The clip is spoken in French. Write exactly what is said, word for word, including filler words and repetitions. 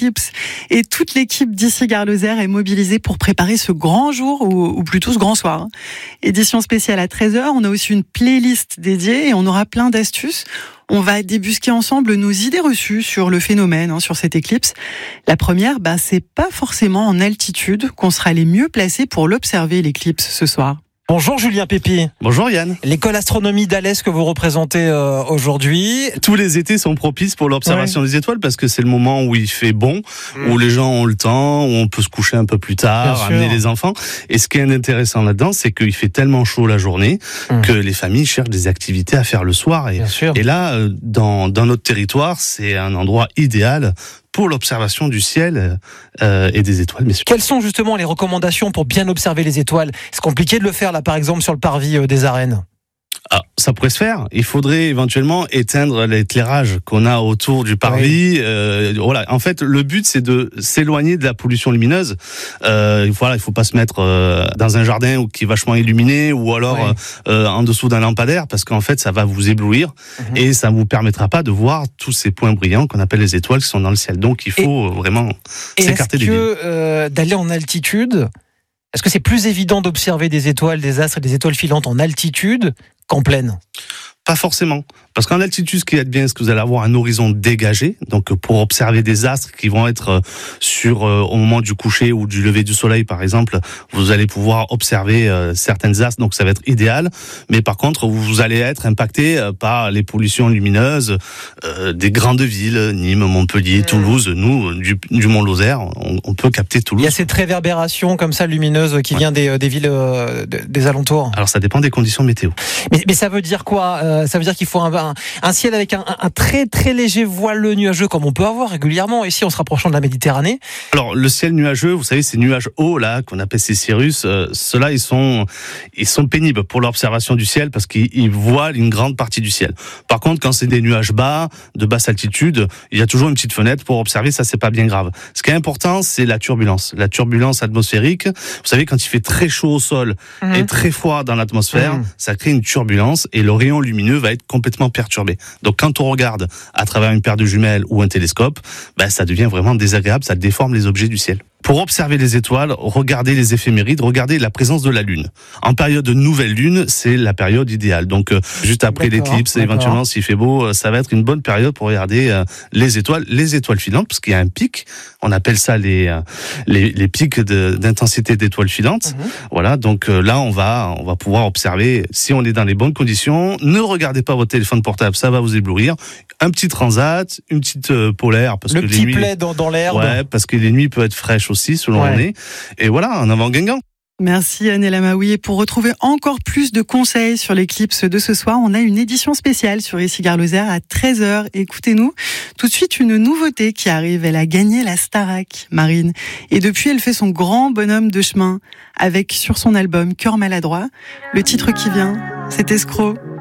éclipse. Et toute l'équipe d'ici Gare Lozère est mobilisée pour préparer ce grand jour, ou, ou plutôt ce grand soir. Édition spéciale à treize heures, on a aussi une playlist dédiée et on aura plein d'astuces. On va débusquer ensemble nos idées reçues sur le phénomène, hein, sur cette éclipse. La première, bah, c'est pas forcément en altitude qu'on sera les mieux placés pour l'observer, l'éclipse, ce soir. Bonjour Julien Pépi. Bonjour Yann. L'école astronomie d'Alès que vous représentez euh, aujourd'hui. Tous les étés sont propices pour l'observation ouais. des étoiles parce que c'est le moment où il fait bon, mmh. où les gens ont le temps, où on peut se coucher un peu plus tard, Bien amener sûr. les enfants. Et ce qui est intéressant là-dedans, c'est qu'il fait tellement chaud la journée mmh. que les familles cherchent des activités à faire le soir. Et, et là, dans, dans notre territoire, c'est un endroit idéal pour l'observation du ciel euh, et des étoiles. Messieurs. Quelles sont justement les recommandations pour bien observer les étoiles ? C'est compliqué de le faire là, par exemple, sur le parvis euh, des arènes. Ah, ça pourrait se faire. Il faudrait éventuellement éteindre l'éclairage qu'on a autour du parvis. Oui. Euh, voilà. En fait, le but c'est de s'éloigner de la pollution lumineuse. Euh, voilà, il faut pas se mettre euh, dans un jardin qui est vachement illuminé ou alors oui. euh, en dessous d'un lampadaire parce qu'en fait, ça va vous éblouir mmh. et ça vous permettra pas de voir tous ces points brillants qu'on appelle les étoiles qui sont dans le ciel. Donc, il faut et, vraiment s'écarter des villes. Est-ce que euh, d'aller en altitude, est-ce que c'est plus évident d'observer des étoiles, des astres et des étoiles filantes en altitude qu'en plaine ? Pas forcément. Parce qu'en altitude, ce qui est bien, c'est que vous allez avoir un horizon dégagé. Donc, pour observer des astres qui vont être sur, euh, au moment du coucher ou du lever du soleil, par exemple, vous allez pouvoir observer euh, certaines astres. Donc, ça va être idéal. Mais par contre, vous allez être impacté euh, par les pollutions lumineuses euh, des grandes villes, Nîmes, Montpellier, mmh. Toulouse. Nous, du, du Mont-Lozère, on, on peut capter Toulouse. Il y a cette réverbération comme ça lumineuse qui ouais. vient des, des villes euh, des alentours. Alors, ça dépend des conditions météo. Mais, mais ça veut dire quoi ? euh, Ça veut dire qu'il faut un, un, un ciel avec un, un très très léger voile nuageux comme on peut avoir régulièrement ici en se rapprochant de la Méditerranée. Alors le ciel nuageux, vous savez, ces nuages hauts là qu'on appelle ces cirrus, euh, ceux-là ils sont ils sont pénibles pour l'observation du ciel parce qu'ils ils voilent une grande partie du ciel. Par contre, quand c'est des nuages bas, de basse altitude, il y a toujours une petite fenêtre pour observer, ça c'est pas bien grave. Ce qui est important, c'est la turbulence, la turbulence atmosphérique. Vous savez, quand il fait très chaud au sol mmh. et très froid dans l'atmosphère, mmh. ça crée une turbulence et le rayon lumineux va être complètement perturbé. Donc quand on regarde à travers une paire de jumelles ou un télescope, ben, ça devient vraiment désagréable, ça déforme les objets du ciel. Pour observer les étoiles, regardez les éphémérides, regardez la présence de la Lune. En période de nouvelle Lune, c'est la période idéale. Donc, euh, juste après d'accord, l'éclipse, d'accord. éventuellement, s'il fait beau, ça va être une bonne période pour regarder euh, les étoiles, les étoiles filantes, parce qu'il y a un pic. On appelle ça les euh, les, les pics de, d'intensité d'étoiles filantes. Mmh. Voilà. Donc euh, là, on va on va pouvoir observer si on est dans les bonnes conditions. Ne regardez pas votre téléphone portable, ça va vous éblouir. Un petit transat, une petite euh, polaire, parce le que petit les nuits, plaid dans, dans l'herbe. Ouais, parce que les nuits peuvent être fraîches aussi selon ouais. l'année. Et voilà, en avant Guingamp. Merci Anne Lamaoui. Et pour retrouver encore plus de conseils sur l'éclipse de ce soir, on a une édition spéciale sur Ici Gare Lozère à treize heures. Écoutez-nous. Tout de suite, une nouveauté qui arrive. Elle a gagné la Starac, Marine. Et depuis, elle fait son grand bonhomme de chemin avec sur son album Cœur maladroit. Le titre qui vient, c'est Escroc.